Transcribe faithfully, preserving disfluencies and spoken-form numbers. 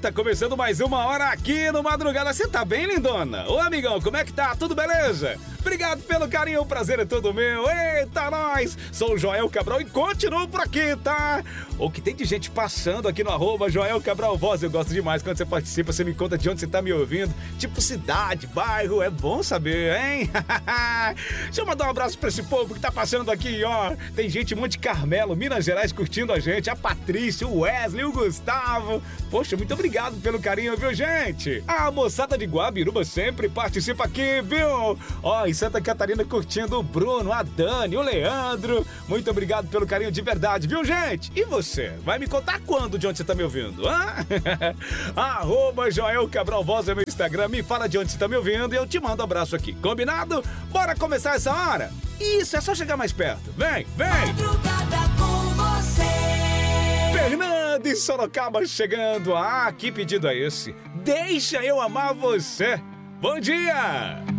tá começando mais uma hora aqui no Madrugada. Você tá bem, lindona? Ô, amigão, como é que tá? Tudo beleza? Obrigado pelo carinho, o prazer é todo meu. Eita, nós! Sou o Joel Cabral e continuo por aqui, tá? O que tem de gente passando aqui no arroba Joel Cabral Voz. Eu gosto demais quando você participa, você me conta de onde você tá me ouvindo. Tipo cidade, bairro, é bom saber, hein? Deixa eu mandar um abraço pra esse povo que tá passando aqui, ó. Tem gente em Monte Carmelo, Minas Gerais, curtindo a gente. A Patrícia, o Wesley, o Gustavo. Poxa, muito obrigado pelo carinho, viu, gente? A moçada de Guabiruba sempre participa aqui, viu? Ó, em Santa Catarina curtindo o Bruno, a Dani, o Leandro. Muito obrigado pelo carinho de verdade, viu, gente? E você? Vai me contar quando, de onde você tá me ouvindo, hã? Arroba Joel Cabral Voz é meu Instagram. Me fala de onde você tá me ouvindo e eu te mando um abraço aqui. Combinado? Bora começar essa hora? Isso, é só chegar mais perto. Vem, vem! Madrugada com você. Fernando e Sorocaba chegando. Ah, que pedido é esse? Deixa eu amar você. Bom dia!